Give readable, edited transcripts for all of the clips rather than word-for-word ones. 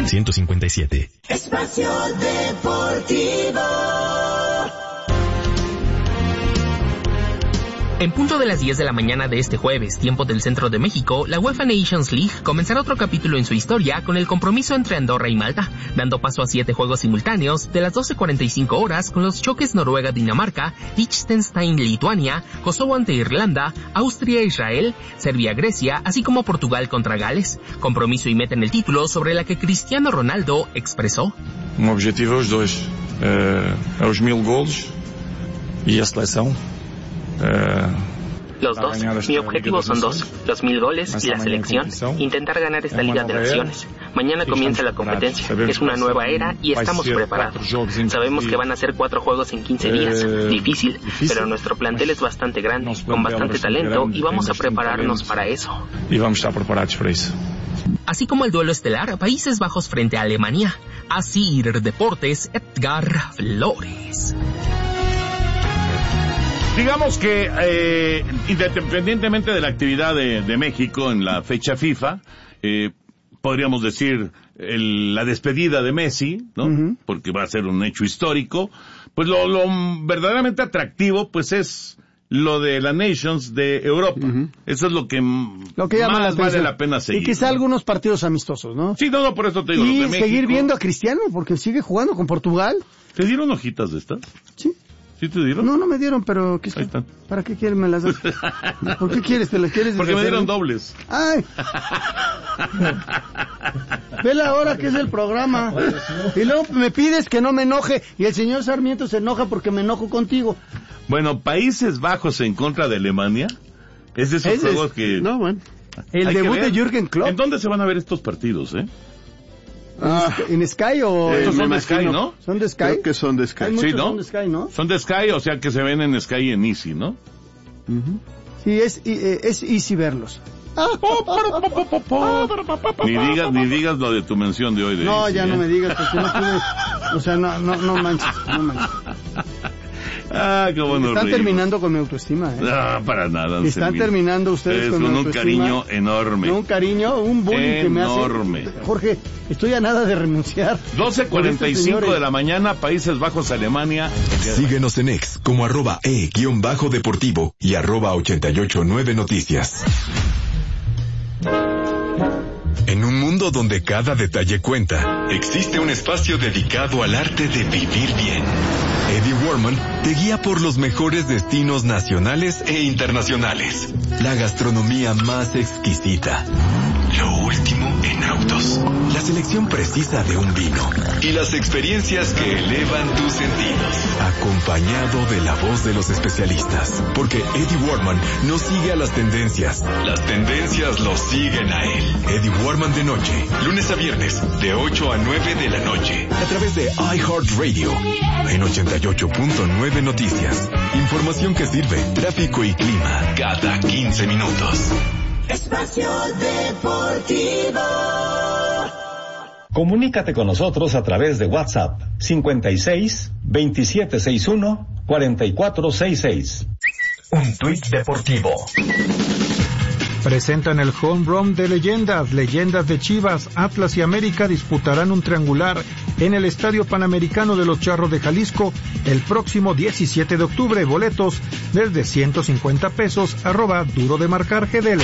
157. Espacio Deportivo. En punto de las 10 de la mañana de este jueves, tiempo del centro de México, la UEFA Nations League comenzará otro capítulo en su historia con el compromiso entre Andorra y Malta, dando paso a 7 juegos simultáneos de las 12:45 horas con los choques Noruega-Dinamarca, Liechtenstein-Lituania, Kosovo ante Irlanda, Austria-Israel, Serbia-Grecia, así como Portugal contra Gales. Compromiso y meta en el título sobre la que Cristiano Ronaldo expresó: O objetivo é os dois, é os 1000 golos e a seleção. Los dos. Mi objetivo son dos: los 1000 goles y la selección. Intentar ganar esta Liga de Naciones. Mañana comienza la competencia. Es una nueva era y estamos preparados. Sabemos que van a ser 4 juegos en 15 días. Difícil, pero nuestro plantel es bastante grande, con bastante talento y vamos a prepararnos para eso. Y vamos a estar preparados para eso. Así como el duelo estelar Países Bajos frente a Alemania. Así Deportes, Edgar Flores. Digamos que independientemente de la actividad de México en la fecha FIFA, podríamos decir la despedida de Messi, ¿no? Uh-huh. Porque va a ser un hecho histórico. Pues lo verdaderamente atractivo, pues es lo de la Nations de Europa. Uh-huh. Eso es lo que llama más vale la pena seguir. Y quizá algunos partidos amistosos, ¿no? Sí, no, por eso te digo. Y los de seguir México. viendo a Cristiano, porque sigue jugando con Portugal. ¿Te dieron hojitas de estas? Sí. ¿Sí te dieron? No me dieron, pero ¿qué está? ¿Para qué quieres? ¿Me las das? ¿Por qué quieres? ¿Te las quieres? Porque me dieron dobles. ¡Ay! Ve la hora que es el programa. Y luego me pides que no me enoje. Y el señor Sarmiento se enoja porque me enojo contigo. Bueno, Países Bajos en contra de Alemania. Es de esos juegos que... No, bueno. El debut de Jürgen Klopp. ¿En dónde se van a ver estos partidos, ¿En Sky o...? Estos son de Sky, ¿no? ¿Son de Sky? Creo que son de Sky. Sí, ¿no? Son de Sky, ¿no? Son de Sky, o sea que se ven en Sky y en Easy, ¿no? Uh-huh. Sí, es easy verlos. Ni digas lo de tu mención de hoy. No, Easy, ya no me digas, porque no pude... O sea, no manches. Cómo nos Están terminando con mi autoestima, No, para nada. Están terminando ustedes con mi autoestima. Un cariño enorme. Un cariño, un bullying que me hace. Enorme. Jorge, estoy a nada de renunciar. 12:45 de la mañana, Países Bajos, Alemania. Síguenos en X como @e_deportivo y @889noticias. En un mundo donde cada detalle cuenta, existe un espacio dedicado al arte de vivir bien. Eddie Warman te guía por los mejores destinos nacionales e internacionales. La gastronomía más exquisita. Lo último en autos. La selección precisa de un vino. Y las experiencias que elevan tus sentidos. Acompañado de la voz de los especialistas. Porque Eddie Warman no sigue a las tendencias. Las tendencias lo siguen a él. Eddie Warman de noche. Lunes a viernes, de 8 a 9 de la noche. A través de iHeartRadio. En 88.9 Noticias. Información que sirve. Tráfico y clima. Cada 15 minutos. Espacio Deportivo. Comunícate con nosotros a través de WhatsApp 56 2761 4466. Un tuit deportivo. Presentan el home run de leyendas de Chivas, Atlas y América disputarán un triangular en el Estadio Panamericano de los Charros de Jalisco el próximo 17 de octubre. Boletos desde 150 pesos, @duro de marcar GDL.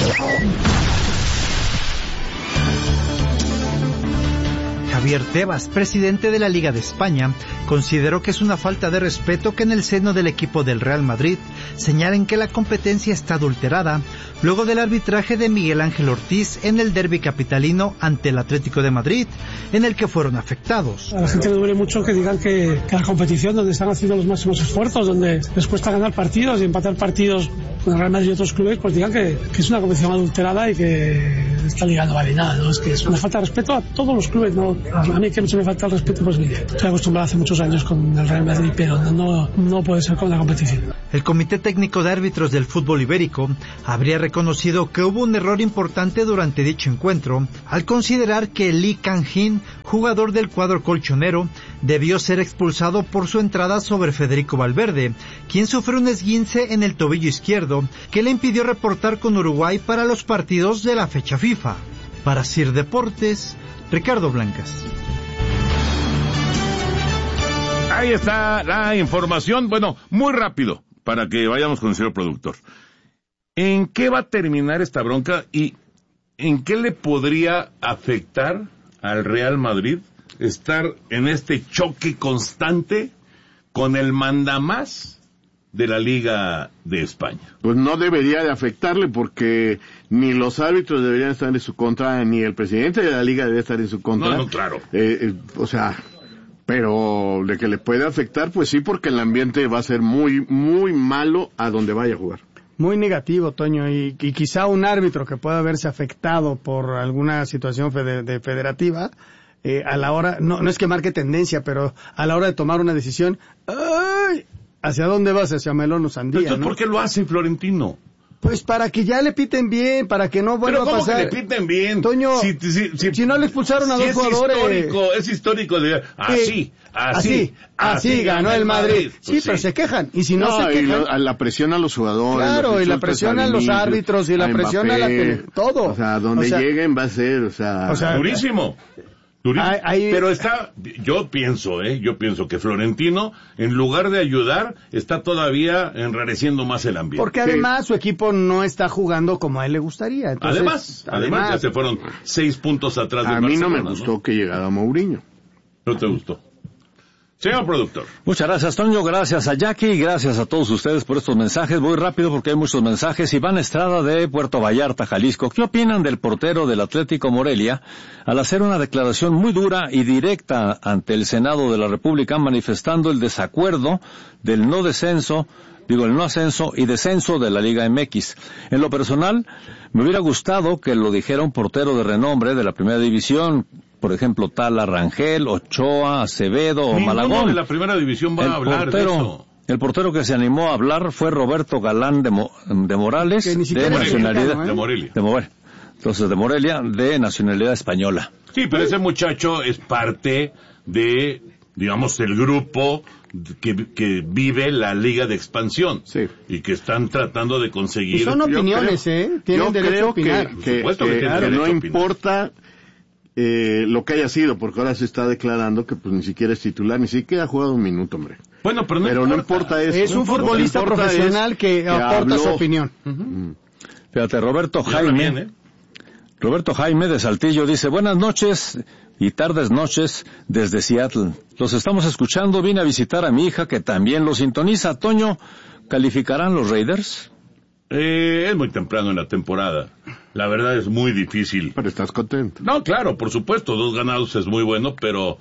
Javier Tebas, presidente de la Liga de España, consideró que es una falta de respeto que en el seno del equipo del Real Madrid señalen que la competencia está adulterada luego del arbitraje de Miguel Ángel Ortiz en el derbi capitalino ante el Atlético de Madrid, en el que fueron afectados. A la gente le duele mucho que digan que la competición donde están haciendo los máximos esfuerzos, donde les cuesta ganar partidos y empatar partidos con el Real Madrid y otros clubes, pues digan que es una competición adulterada y que esta liga no vale nada, ¿no? Es que es una falta de respeto a todos los clubes, ¿no? A mí que se me falta el respeto, pues mire, estoy acostumbrado hace muchos años con el Real Madrid, pero no puede ser con la competición. El Comité Técnico de Árbitros del Fútbol Ibérico habría reconocido que hubo un error importante durante dicho encuentro al considerar que Lee Kang-hin, jugador del cuadro colchonero, debió ser expulsado por su entrada sobre Federico Valverde, quien sufrió un esguince en el tobillo izquierdo que le impidió reportar con Uruguay para los partidos de la fecha FIFA. Para Sir Deportes, Ricardo Blancas. Ahí está la información. Bueno, muy rápido, para que vayamos con el señor productor. ¿En qué va a terminar esta bronca y en qué le podría afectar al Real Madrid estar en este choque constante con el mandamás de la Liga de España? Pues no debería de afectarle, porque ni los árbitros deberían estar en su contra, ni el presidente de la Liga debe estar en su contra. No, claro. O sea, pero de que le puede afectar, pues sí, porque el ambiente va a ser muy, muy malo a donde vaya a jugar. Muy negativo, Toño, y quizá un árbitro que pueda verse afectado por alguna situación federativa, a la hora, no es que marque tendencia, pero a la hora de tomar una decisión, ¡ay! ¿Hacia dónde vas? Hacia melón o sandía, Entonces, ¿no? ¿por qué lo hace Florentino? Pues para que ya le piten bien, para que no vuelva a pasar. ¿Pero cómo que le piten bien? Toño, si no le expulsaron a dos jugadores. Es histórico. Así ganó el Madrid. Sí, pero se quejan. Y si no se quejan. Y la presión a los jugadores. Claro, y la presión a los árbitros, y la presión a todo. O sea, donde lleguen va a ser, o sea durísimo. Pero yo pienso que Florentino, en lugar de ayudar, está todavía enrareciendo más el ambiente. Porque además su equipo no está jugando como a él le gustaría. Entonces, además ya se fueron 6 puntos atrás del Barcelona. A mí no me gustó que llegara Mourinho. ¿No te gustó? Señor productor. Muchas gracias, Toño. Gracias a Jackie y gracias a todos ustedes por estos mensajes. Voy rápido porque hay muchos mensajes. Iván Estrada de Puerto Vallarta, Jalisco. ¿Qué opinan del portero del Atlético Morelia al hacer una declaración muy dura y directa ante el Senado de la República, manifestando el desacuerdo del el no ascenso y descenso de la Liga MX? En lo personal, me hubiera gustado que lo dijera un portero de renombre de la Primera División, por ejemplo, Tala, Rangel, Ochoa, Acevedo o Malagón. Ninguno de la Primera División va a hablar de eso. El portero que se animó a hablar fue Roberto Galán de Morales, de nacionalidad de Morelia. Entonces, de Morelia, de nacionalidad española. Sí, pero ese muchacho es parte de, digamos, el grupo que vive la Liga de Expansión. Sí. Y que están tratando de conseguir. Y son opiniones, Tienen derecho a opinar. Que no importa lo que haya sido, porque ahora se está declarando que pues ni siquiera es titular, ni siquiera ha jugado un minuto, hombre. Bueno, pero no importa eso. Es un futbolista profesional que aporta su opinión. Fíjate, Roberto Jaime de Saltillo dice: buenas noches y tardes noches desde Seattle. Los estamos escuchando, vine a visitar a mi hija que también lo sintoniza. Toño, ¿calificarán los Raiders? Es muy temprano en la temporada. La verdad es muy difícil. Pero estás contento. No, claro, por supuesto, 2 ganados es muy bueno, pero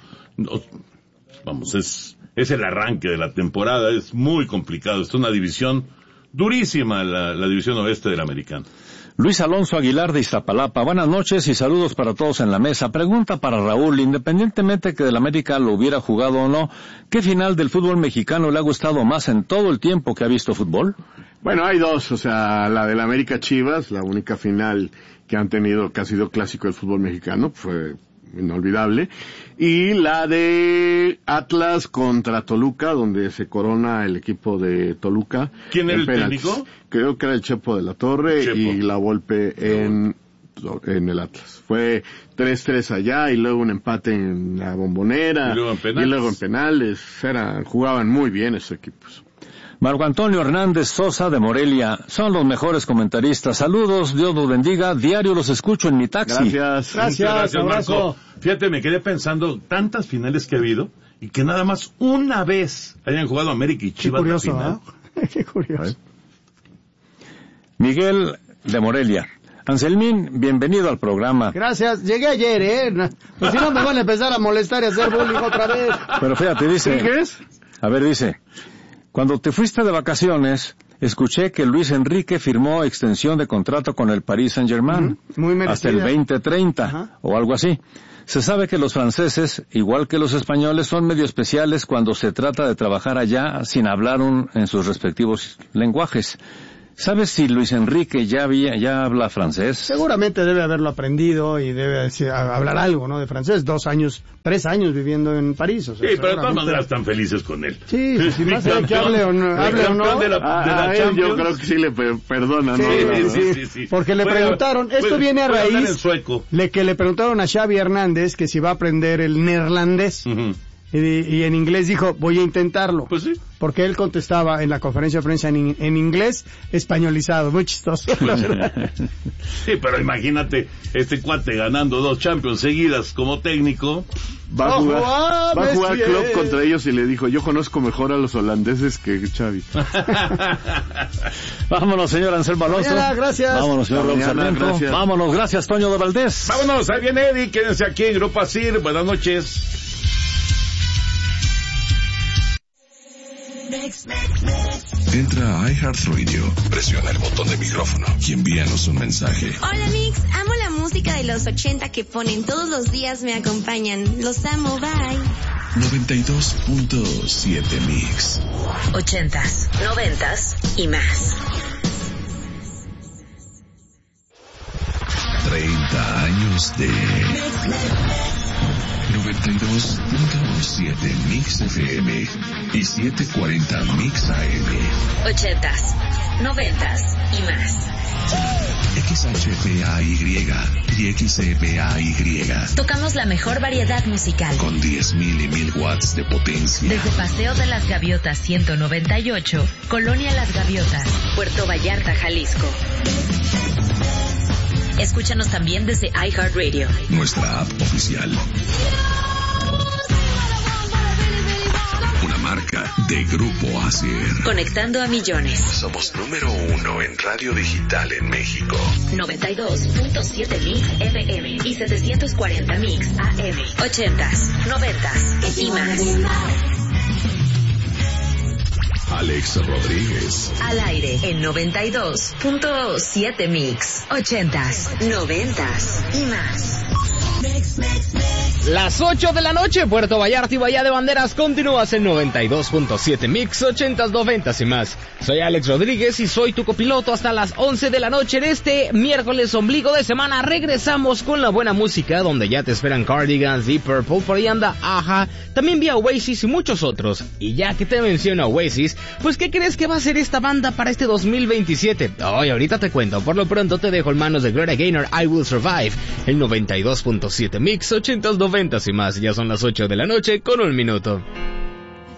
es el arranque de la temporada, es muy complicado. Es una división durísima, la división oeste de la americana. Luis Alonso Aguilar de Iztapalapa, buenas noches y saludos para todos en la mesa. Pregunta para Raúl: independientemente que del América lo hubiera jugado o no, ¿qué final del fútbol mexicano le ha gustado más en todo el tiempo que ha visto fútbol? Bueno, hay 2, o sea, la del América Chivas, la única final que han tenido, que ha sido clásico del fútbol mexicano, fue inolvidable, y la de Atlas contra Toluca, donde se corona el equipo de Toluca. ¿Quién era el técnico? Creo que era el Chepo de la Torre y la Volpe en el Atlas. Fue 3-3 allá y luego un empate en la Bombonera y luego en penales. Jugaban muy bien esos equipos. Marco Antonio Hernández Sosa de Morelia, son los mejores comentaristas. Saludos, Dios los bendiga, diario los escucho en mi taxi. Gracias, Marco. Fíjate, me quedé pensando, tantas finales que ha habido, y que nada más una vez hayan jugado América y Chivas. Qué curioso, ¿eh? Qué curioso. Miguel de Morelia. Anselmín, bienvenido al programa. Gracias, llegué ayer, Pues si no me van a empezar a molestar y a hacer bullying otra vez. Pero fíjate, dice... ¿Sigues? A ver, dice... Cuando te fuiste de vacaciones, escuché que Luis Enrique firmó extensión de contrato con el Paris Saint-Germain. Muy merecida. Hasta el 2030, o algo así. Se sabe que los franceses, igual que los españoles, son medio especiales cuando se trata de trabajar allá sin hablar en sus respectivos lenguajes. ¿Sabes si Luis Enrique ya habla francés? Seguramente debe haberlo aprendido y debe hablar algo, ¿no? De francés. 3 años viviendo en París. O sea, sí, pero de todas maneras están felices con él. Sí, más allá que hable o no. De la Champions. Yo creo que sí le perdona, ¿no? Sí. Porque le preguntaron, esto viene a raíz que le preguntaron a Xavi Hernández que si va a aprender el neerlandés. Uh-huh. Y en inglés dijo, voy a intentarlo. Pues sí. Porque él contestaba en la conferencia de prensa en inglés españolizado. Muy chistoso, la verdad. Sí, pero imagínate, este cuate ganando 2 Champions seguidas como técnico. Va a jugar Klopp contra ellos y le dijo, yo conozco mejor a los holandeses que Xavi. Vámonos, señor Anselmo Alonso. Gracias. Vámonos, señor Raúl Sarmiento. Vámonos, gracias, Toño de Valdés. Vámonos, ahí viene Eddie, quédense aquí en Grupo Asir. Buenas noches. Entra a iHeartRadio, presiona el botón de micrófono y envíanos un mensaje. Hola Mix, amo la música de los 80 que ponen todos los días, me acompañan. Los amo, bye. 92.7 Mix. 80s, 90s y más. 30 años de 92.7 Mix FM y 740 Mix AM. 80s, 90s y más. XHPAY y XEPAY. Tocamos la mejor variedad musical. Con 10.000 y 1.000 watts de potencia. Desde Paseo de las Gaviotas 198, Colonia Las Gaviotas, Puerto Vallarta, Jalisco. Escúchanos también desde iHeartRadio. Nuestra app oficial. Una marca de Grupo Asir. Conectando a millones. Somos número 1 en radio digital en México. 92.7 Mix FM y 740 Mix AM. 80s, 90s y más. Alex Rodríguez. Al aire en 92.7 Mix. 80s, 90s y más. Las 8 de la noche, Puerto Vallarta y Bahía de Banderas, continúas en 92.7 Mix, 80s, 90s y más. Soy Alex Rodríguez y soy tu copiloto hasta las 11 de la noche en este miércoles ombligo de semana. Regresamos con la buena música, donde ya te esperan Cardigans, Deep Purple, por ahí anda Aja, también vi a Oasis y muchos otros. Y ya que te menciono a Oasis, pues ¿qué crees que va a hacer esta banda para este 2027? Ay, ahorita te cuento, por lo pronto te dejo en manos de Gloria Gaynor, I Will Survive, el 92.7 Mix, 80s, 90s y más. Ya son las 8 de la noche con 1 minuto.